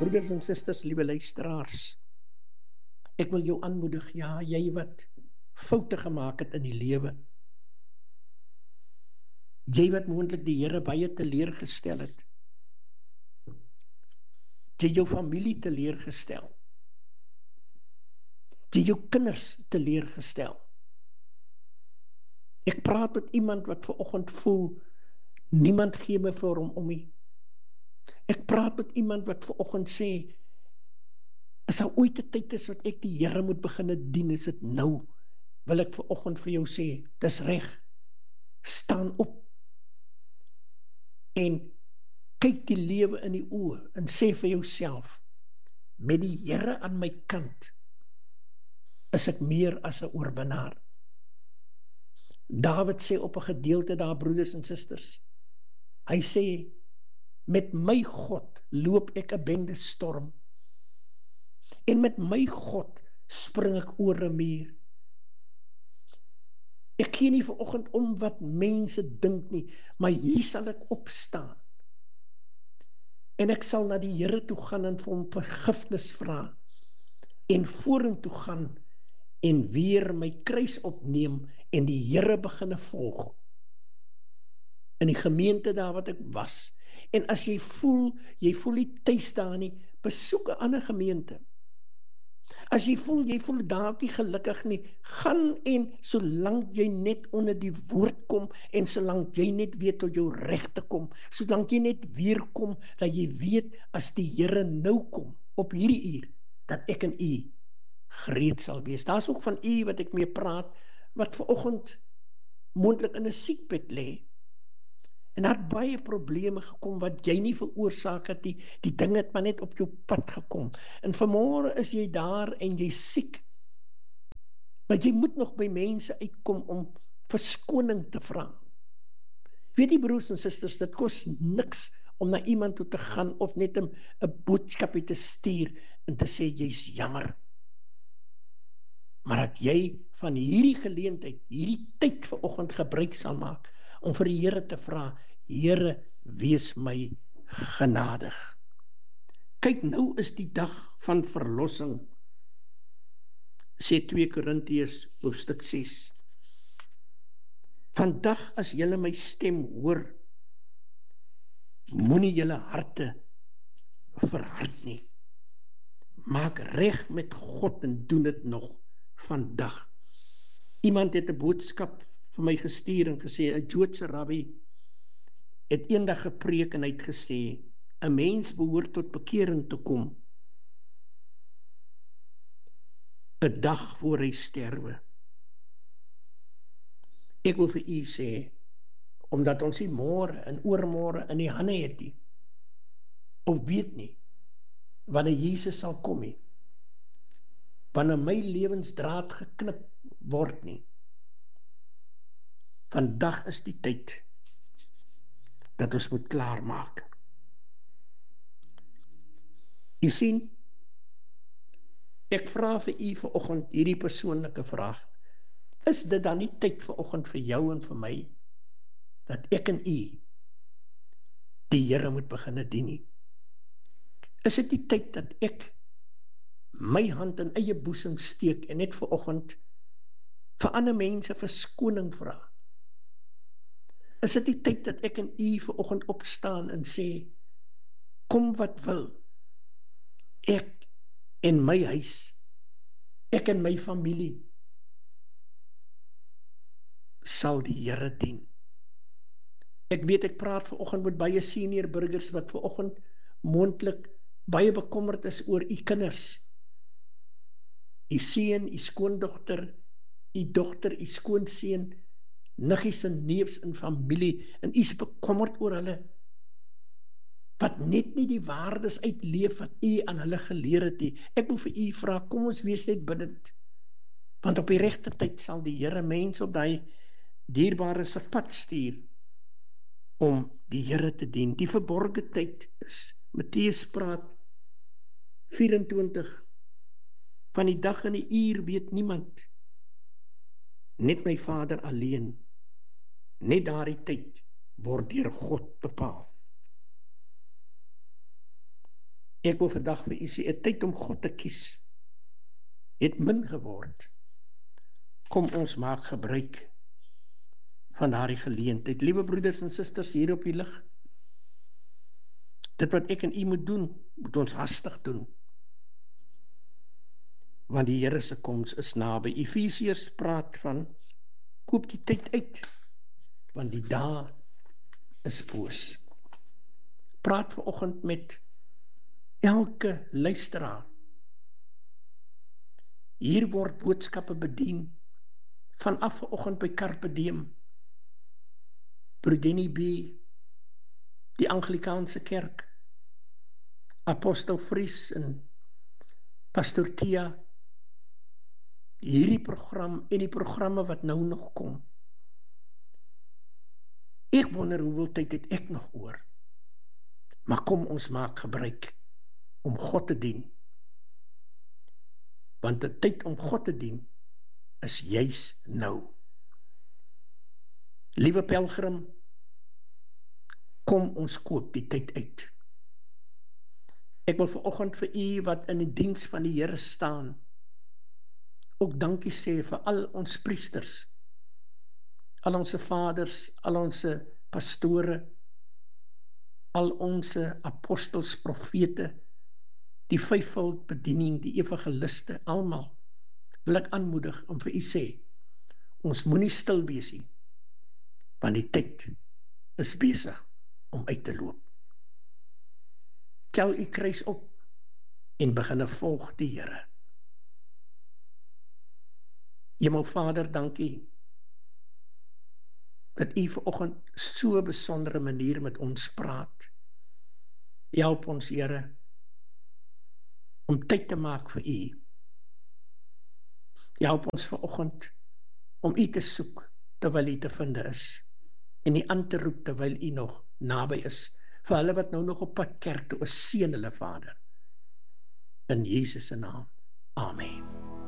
Broeders en susters, liewe luisteraars, ek wil jou aanmoedig, ja, jy wat foute gemaak het in die lewe, jy wat moontlik die Here baie teleurgestel het, jy jou familie teleurgestel, jy jou kinders teleurgestel. Ek praat met iemand wat vanoggend voel, niemand gee my vir hom om nie. Ek praat met iemand wat vanoggend sê, as daar ooit 'n tyd is wat ek die Here moet begin dien, is dit nou. Wil ek vanoggend vir jou sê, dis reg. Staan op en kyk die lewe in die oë en sê vir jouself, met die Here aan my kant, is ek meer as 'n oorwinnaar. Dawid sê op 'n gedeelte daar, broeders en susters, hy sê, met my God loop ek 'n bende storm, en met my God spring ek oor 'n muur. Ek gee nie vanoggend om wat mense dink nie, maar hier sal ek opstaan. En ek sal na die Here toe gaan en vir hom vergifnis vra, en vorentoe gaan en weer my kruis opneem en die Here beginne volg. In die gemeente daar wat ek was. En as jy voel nie tuis daar nie, besoek 'n ander gemeente. As jy voel daar nie gelukkig nie, gaan en solank jy net onder die woord kom, en solank jy net weet tot jou reg te kom, solank jy net weer kom, dat jy weet, as die Here nou kom, op hierdie uur, dat ek en u gereed sal wees. Daar is ook van u wat ek mee praat, wat vanoggend moontlik in 'n siekbed lê, en daar het baie probleme gekom wat jy nie veroorsaak het, die ding het maar net op jou pad gekom. En vanmôre is jy daar en jy siek. Maar jy moet nog by mense uitkom om verskoning te vra. Weet jy, broers en susters, dit kos niks om na iemand toe te gaan of net 'n boodskapie te stuur en te sê jy's jammer. Maar dat jy van hierdie geleentheid, hierdie tyd vanoggend gebruik sal maak, om vir die Here te vra, Here, wees my genadig. Kyk, nou is die dag van verlossing, sê 2 Korintiërs hoofstuk 6. Vandag as julle my stem hoor, moenie julle harte verhard nie. Maak reg met God en doen dit nog vandag. Iemand het 'n boodskap vir my gestuur en gesê, 'n Joodse rabbi het eendag gepreek en hy het gesê, 'n mens behoort tot bekering te kom 'n dag voor hy sterwe. Ek wil vir u sê, omdat ons nie môre en oormôre in die hande het nie, of weet nie, wanneer Jesus sal kom nie, wanneer my lewensdraad geknip word nie. Vandag is die tyd dat ons moet klaarmaak. U sien, ek vra vir u vanoggend hierdie persoonlike vraag. Is dit dan nie tyd vanoggend vir jou en vir my, dat ek en u die Here moet begin dien nie? Is dit die tyd dat ek my hand in eie boesem steek en net vanoggend vir ander mense verskoning vra? Is dit die tyd dat ek en u vanoggend opstaan en sê, kom wat wil, ek en my huis, ek en my familie, sal die Here dien. Ek weet, ek praat vanoggend met baie senior burgers wat vanoggend moontlik baie bekommerd is oor u kinders, u seun, u skoondogter, u dogter, u skoonseun, niggies en neefs in familie, en u is bekommerd oor hulle, wat net nie die waardes uitleef wat u aan hulle geleer het nie. Ek wil vir u vra, kom ons wees net bidend, want op die regte tyd sal die Here mense op daai dierbare se pad stuur, om die Here te dien. Die verborgde tyd is, Matteus praat 24, van die dag en die uur weet niemand, net my Vader alleen. Net daardie tyd word deur God bepaal. Ek wil vandag vir u sê, 'n tyd om God te kies het min geword. Kom ons maak gebruik van daardie geleentheid. Liewe broeders en susters hier op die lig, dit wat ek en u moet doen, moet ons hastig doen. Want die Here se koms is naby. Efesiërs praat van, koop die tyd uit, want die dae is boos. Praat vanoggend met elke luisteraar. Hier word boodskappe bedien, vanaf vanoggend by Carpe Diem, Prudeni B, die Anglikaanse Kerk, Apostel Fries en Pastor Tia, hierdie program en die programme wat nou nog kom. Ek wonder hoeveel tyd het ek nog oor. Maar kom ons maak gebruik om God te dien. Want die tyd om God te dien is juis nou. Liewe pelgrim, kom ons koop die tyd uit. Ek wil vanoggend vir u wat in die diens van die Here staan, ook dankie sê vir al ons priesters, al ons vaders, al ons pastore, al ons apostels, profete, die vyfvoud bediening, die evangeliste, almal, wil ek aanmoedig om vir u sê, ons moenie stil wees nie, want die tyd is besig om uit te loop. Tel u kruis op en begin volg die Here. Hemelvader, dankie dat u vanoggend so 'n besondere manier met ons praat. Help ons, Here, om tyd te maak vir u. Help ons vanoggend om u te soek terwyl u te vind is en nie aan te roep terwyl u nog naby is. Vir hulle wat nou nog op pad kerk toe, seën hulle, Vader. In Jesus se naam. Amen.